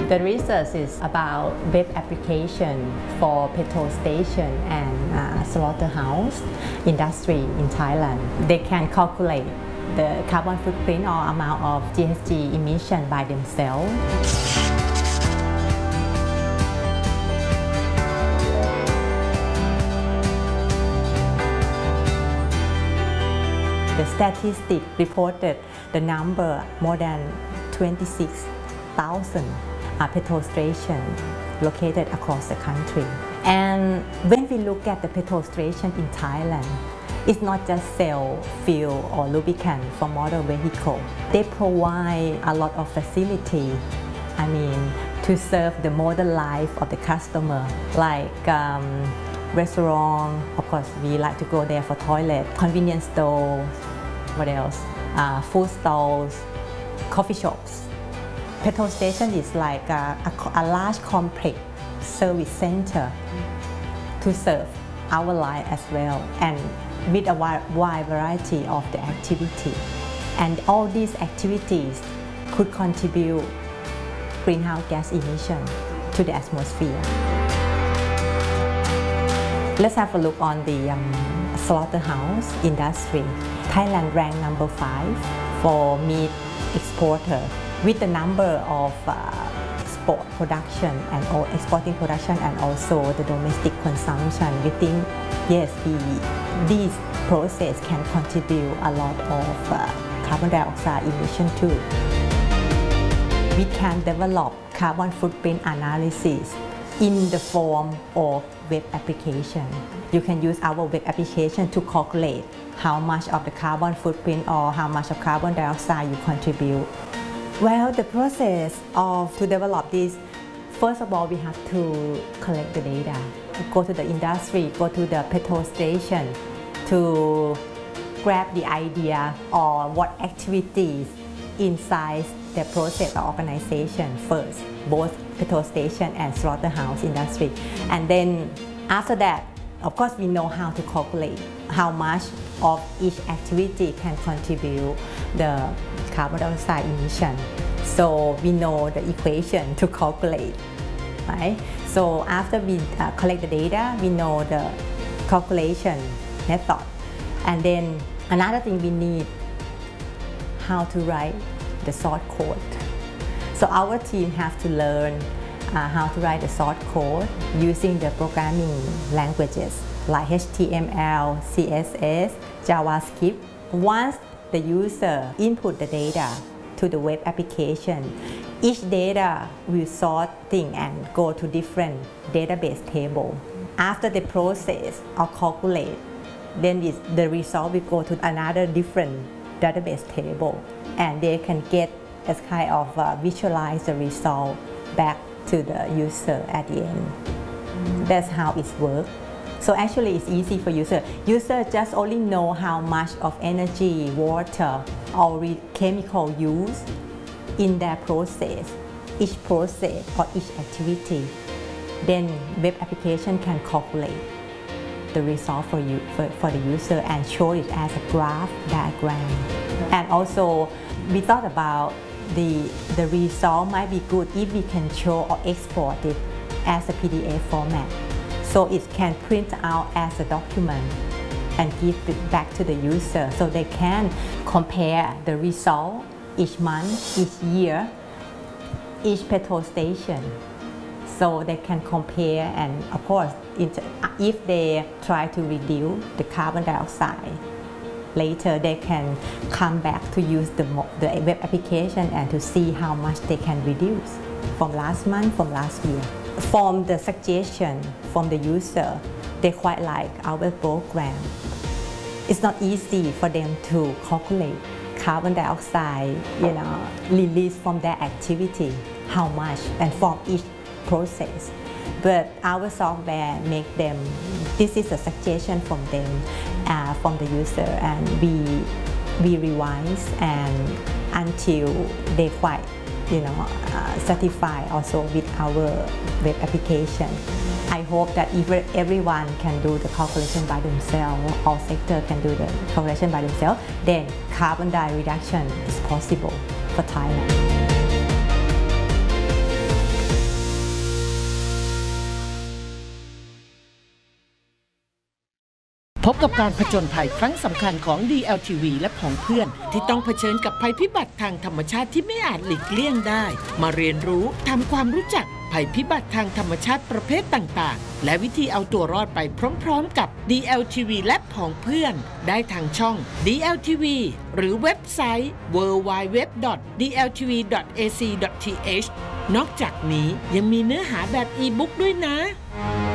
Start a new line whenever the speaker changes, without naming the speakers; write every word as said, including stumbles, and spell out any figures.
The research is about web application for petrol station and uh, slaughterhouse industry in Thailand. They can calculate the carbon footprint or amount of G H G emission by themselves. The statistic reported the number more than twenty-six thousand uh, petrol stations located across the country. And when we look at the petrol station in Thailand, it's not just sell fuel or lubricant for motor vehicle. They provide a lot of facility, I mean, to serve the modern life of the customer, like um, restaurant, of course we like to go there for toilet, convenience stores, what else, uh, food stalls, coffee shops. Petrol station is like a, a, a large complex service center to serve our life as well, and with a wide, wide variety of the activity. And all these activities could contribute greenhouse gas emission to the atmosphere. Let's have a look on the um, slaughterhouse industry. Thailand ranked number five for meat exporter, with the number of uh, export production and or exporting production and also the domestic consumption. We think yes, the, these process can contribute a lot of uh, carbon dioxide emission too. We can develop carbon footprint analysis in the form of web application. You can use our web application to calculate how much of the carbon footprint or how much of carbon dioxide you contribute. Well, the process of to develop this, first of all, we have to collect the data. Go to the industry, go to the petrol station to grab the idea or what activities inside the process or organization first, both petrol station and slaughterhouse industry. And then after that, of course, we know how to calculate how much of each activity can contribute the carbon dioxide emission. So we know the equation to calculate, right? So after we uh, collect the data, we know the calculation method. And then another thing we need, how to write the source code. So our team has to learn uh, how to write the source code using the programming languages like H T M L, C S S, JavaScript. Once the user input the data to the web application, each data will sort thing and go to different database table. After the process or calculate, then the result will go to another different database table, and they can get as kind of uh, visualize the result back to the user at the end. That's how it works. So actually it's easy for user. User just only know how much of energy, water, or chemical used in their process, each process or each activity. Then web application can calculate the result for you for, for the user and show it as a graph diagram. And also we thought about the the result might be good if we can show or export it as a P D F format, so it can print out as a document and give it back to the user, so they can compare the result each month, each year, each petrol station. So they can compare, and of course, if they try to reduce the carbon dioxide, later they can come back to use the, the web application and to see how much they can reduce from last month, from last year. From the suggestion from the user, they quite like our program. It's not easy for them to calculate carbon dioxide, you know, released from their activity, how much, and from each process. But our software make them, this is a suggestion from them, uh, from the user, and we we revise and until they quite, you know, uh, satisfied also with our web application. I hope that if everyone can do the calculation by themselves, all sector can do the calculation by themselves, then carbon dioxide reduction is possible for Thailand.
พบกับการผจญภัยครั้งสำคัญของ ดี แอล ที วี และผองเพื่อนที่ต้องเผชิญกับภัยพิบัติทางธรรมชาติที่ไม่อาจหลีกเลี่ยงได้มาเรียนรู้ทำความรู้จักภัยพิบัติทางธรรมชาติประเภทต่างๆและวิธีเอาตัวรอดไปพร้อมๆกับ ดี แอล ที วี และผองเพื่อนได้ทางช่อง ดี แอล ที วี หรือเว็บไซต์ ดับเบิลยู ดับเบิลยู ดับเบิลยู ดอท ดี แอล ที วี ดอท เอ ซี ดอท ที เอช นอกจากนี้ยังมีเนื้อหาแบบอีบุ๊กด้วยนะ